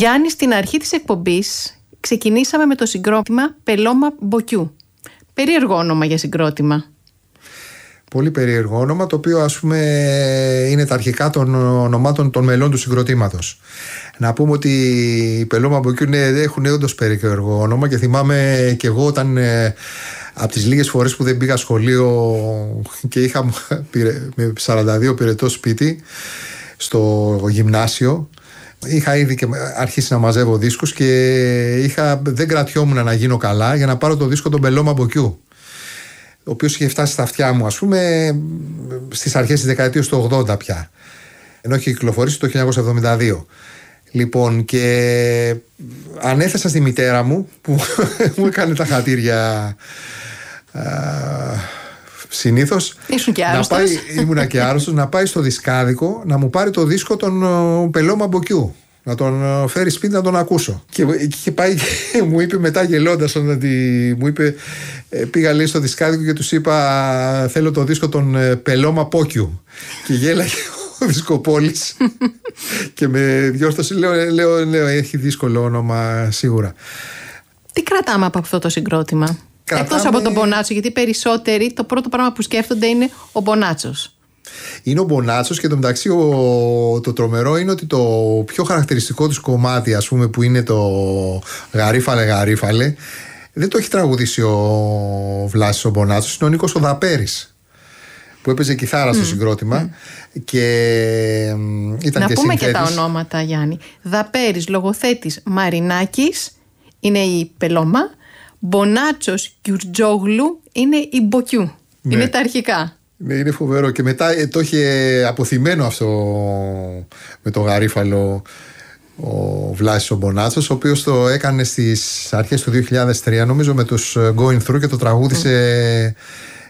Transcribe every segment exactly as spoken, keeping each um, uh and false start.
Γιάννη, στην αρχή της εκπομπής ξεκινήσαμε με το συγκρότημα Πελώμα Μποκιού. Περίεργο όνομα για συγκρότημα. Πολύ περίεργο όνομα, το οποίο ας πούμε είναι τα αρχικά των ονομάτων των μελών του συγκροτήματος. Να πούμε ότι οι Πελώμα Μποκιού έχουν όντως περίεργο όνομα και θυμάμαι και εγώ όταν ε, από τις λίγες φορές που δεν πήγα σχολείο και είχα με σαράντα δύο πυρετό σπίτι στο γυμνάσιο, είχα ήδη και αρχίσει να μαζεύω δίσκους και είχα, δεν κρατιόμουν να γίνω καλά για να πάρω το δίσκο των Πελώμα Μποκιού, ο οποίος είχε φτάσει στα αυτιά μου, ας πούμε, στις αρχές της δεκαετίας του ογδόντα πια, ενώ είχε κυκλοφορήσει το χίλια εννιακόσια εβδομήντα δύο. Λοιπόν, και ανέθεσα στη μητέρα μου που μου έκανε τα χατήρια συνήθως. Ήσουν και άρρωστος. Να πάει, ήμουνα και άρρωστος, να πάει στο δισκάδικο να μου πάρει το δίσκο των Πελώμα Μποκιού, να τον φέρει σπίτι να τον ακούσω. Και είχε πάει και μου είπε μετά γελώντας, ότι μου είπε, πήγα λέει στο δισκάδικο και τους είπα θέλω το δίσκο των Πελώμα Πόκιου. Και γέλαγε ο δισκοπόλης και με διόρθωσε, λέω, λέω, λέω έχει δύσκολο όνομα σίγουρα. Τι κρατάμε από αυτό το συγκρότημα? Κρατάμε... Εκτός από τον Μπονάτσο, γιατί περισσότεροι το πρώτο πράγμα που σκέφτονται είναι ο Μπονάτσος. Είναι ο Μπονάτσος και το μεταξύ ο, το τρομερό είναι ότι το πιο χαρακτηριστικό του κομμάτι, ας πούμε, που είναι το γαρίφαλε γαρίφαλε, δεν το έχει τραγουδήσει ο Βλάσης ο Μπονάτσος, είναι ο Νίκος ο Δαπέρης που έπαιζε κιθάρα mm. στο συγκρότημα mm. και ήταν να και πούμε συνθέτης. Και τα ονόματα, Γιάννη. Δαπέρης, λογοθέτης Μαρινάκης είναι η Πελώμα, Μπονάτσος Γιουρτζόγλου είναι η Μποκιού. Ναι. Είναι τα αρχικά. Ναι, είναι φοβερό. Και μετά ε, το είχε αποθυμένο αυτό με το γαρίφαλο ο Βλάσης ο Μπονάτσος, ο οποίος το έκανε στις αρχές του δύο χιλιάδες τρία, νομίζω, με τους Going Through και το τραγούδισε mm.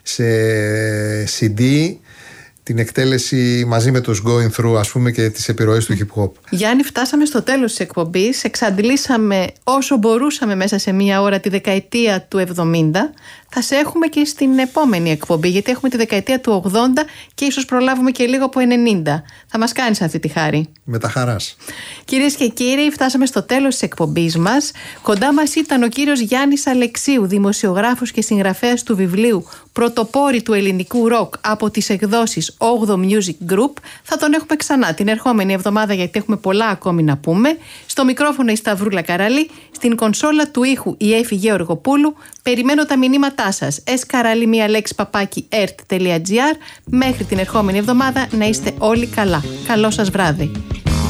σε σι ντι, την εκτέλεση μαζί με τους Going Through, ας πούμε, και τις επιρροές του hip hop. Γιάννη, φτάσαμε στο τέλος της εκπομπής. Εξαντλήσαμε όσο μπορούσαμε μέσα σε μία ώρα τη δεκαετία του εβδομήντα. Θα σε έχουμε και στην επόμενη εκπομπή, γιατί έχουμε τη δεκαετία του ογδόντα και ίσως προλάβουμε και λίγο από ενενήντα. Θα μας κάνεις αυτή τη χάρη. Με τα χαράς. Κυρίες και κύριοι, φτάσαμε στο τέλος της εκπομπής μας. Κοντά μας ήταν ο κύριος Γιάννης Αλεξίου, δημοσιογράφος και συγγραφέας του βιβλίου Πρωτοπόροι του ελληνικού ροκ από τις εκδόσεις όγδοο Music Group. Θα τον έχουμε ξανά την ερχόμενη εβδομάδα, γιατί έχουμε πολλά ακόμη να πούμε. Στο μικρόφωνο η Σταυρούλα Καραλή, στην κονσόλα του ήχου η Έφη Γεωργοπούλου. Περιμένω τα μηνύματά σας. Εσκαραλή μία λέξη παπάκι ερτ τελεία τζι άρ. Μέχρι την ερχόμενη εβδομάδα να είστε όλοι καλά. Καλό σας βράδυ.